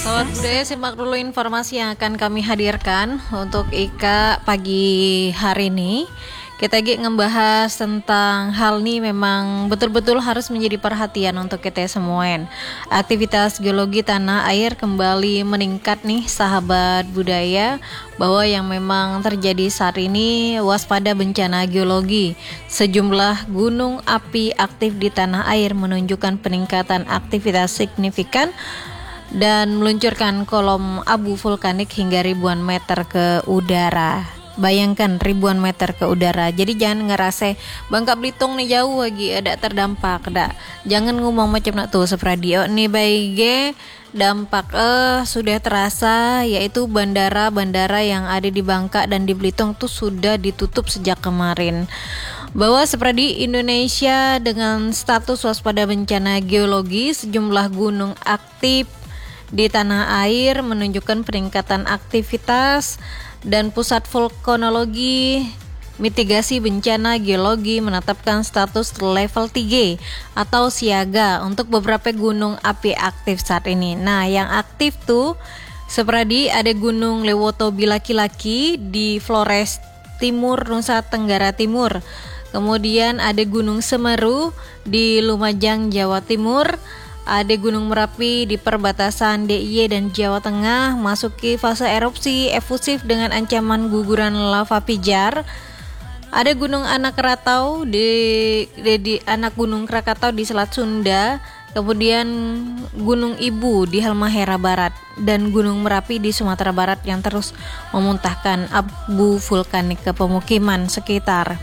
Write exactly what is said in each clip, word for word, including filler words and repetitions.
Sobat budaya, simak dulu informasi yang akan kami hadirkan untuk Ika pagi hari ini. Kita lagi ngebahas tentang hal ini memang betul-betul harus menjadi perhatian untuk kita semua. Aktivitas geologi tanah air kembali meningkat nih sahabat budaya, bahwa yang memang terjadi saat ini waspada bencana geologi. Sejumlah gunung api aktif di tanah air menunjukkan peningkatan aktivitas signifikan dan meluncurkan kolom abu vulkanik hingga ribuan meter ke udara. Bayangkan ribuan meter ke udara. Jadi jangan ngerasa Bangka Belitung nih jauh lagi ada terdampak, dak. Jangan ngomong macam nak tuh sepradio nih baik dampak eh sudah terasa, yaitu bandara-bandara yang ada di Bangka dan di Belitung tuh sudah ditutup sejak kemarin. Bahwa seperti Indonesia dengan status waspada bencana geologi, sejumlah gunung aktif di tanah air menunjukkan peningkatan aktivitas, dan Pusat Vulkanologi Mitigasi Bencana Geologi menetapkan status level tiga atau siaga untuk beberapa gunung api aktif saat ini. Nah, yang aktif tuh seperti ada Gunung Lewoto Bilaki-Laki di Flores Timur, Nusa Tenggara Timur. Kemudian ada Gunung Semeru di Lumajang, Jawa Timur. Ada Gunung Merapi di perbatasan D I Y dan Jawa Tengah masuki fase erupsi efusif dengan ancaman guguran lava pijar. Ada Gunung Anak Krakatau di, di, di Anak Gunung Krakatau di Selat Sunda, kemudian Gunung Ibu di Halmahera Barat, dan Gunung Merapi di Sumatera Barat yang terus memuntahkan abu vulkanik ke pemukiman sekitar.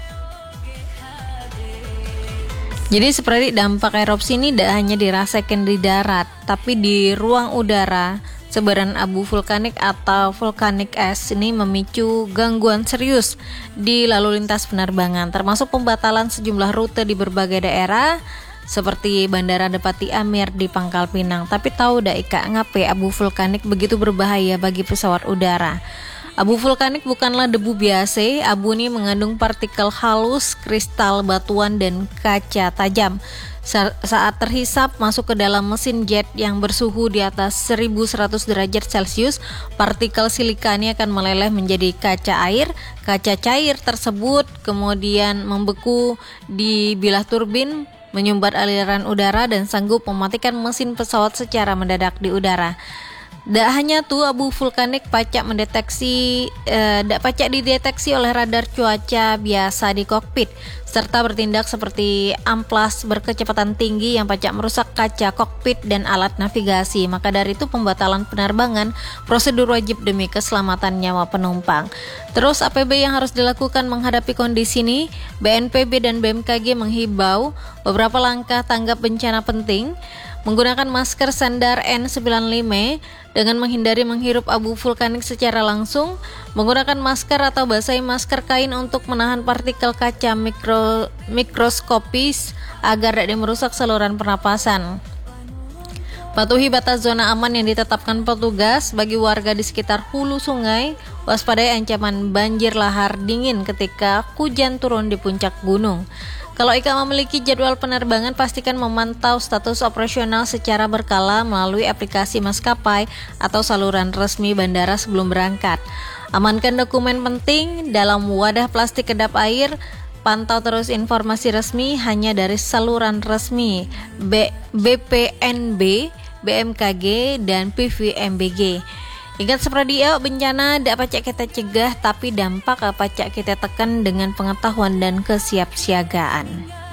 Jadi seperti dampak erupsi ini tidak hanya dirasakan di darat, tapi di ruang udara. Sebaran abu vulkanik atau vulkanik ash ini memicu gangguan serius di lalu lintas penerbangan, termasuk pembatalan sejumlah rute di berbagai daerah seperti Bandara Depati Amir di Pangkal Pinang. Tapi tahu dah Ika, ngapain abu vulkanik begitu berbahaya bagi pesawat udara? Abu vulkanik bukanlah debu biasa. Abu ini mengandung partikel halus, kristal batuan, dan kaca tajam. Sa- saat terhisap masuk ke dalam mesin jet yang bersuhu di atas seribu seratus derajat Celcius, partikel silika ini akan meleleh menjadi kaca air. Kaca cair tersebut kemudian membeku di bilah turbin, menyumbat aliran udara dan sanggup mematikan mesin pesawat secara mendadak di udara. Tak hanya tuh abu vulkanik pacak mendeteksi, eh, tak pacak dideteksi oleh radar cuaca biasa di kokpit, serta bertindak seperti amplas berkecepatan tinggi yang pacak merusak kaca kokpit dan alat navigasi. Maka dari itu pembatalan penerbangan prosedur wajib demi keselamatan nyawa penumpang. Terus A P B yang harus dilakukan menghadapi kondisi ini? B N P B dan B M K G menghibau beberapa langkah tanggap bencana penting. Menggunakan masker sandar N sembilan puluh lima dengan menghindari menghirup abu vulkanik secara langsung, menggunakan masker atau basahi masker kain untuk menahan partikel kaca mikro, mikroskopis agar tidak merusak saluran pernapasan. Patuhi batas zona aman yang ditetapkan petugas bagi warga di sekitar hulu sungai. Waspadai ancaman banjir lahar dingin ketika hujan turun di puncak gunung. Kalau Ika memiliki jadwal penerbangan, pastikan memantau status operasional secara berkala melalui aplikasi maskapai atau saluran resmi bandara sebelum berangkat. Amankan dokumen penting dalam wadah plastik kedap air. Pantau terus informasi resmi hanya dari saluran resmi B- BPNB, B M K G, dan P V M B G. Ingat seperti ya, bencana tidak pacak kita cegah, tapi dampak pacak kita tekan dengan pengetahuan dan kesiapsiagaan.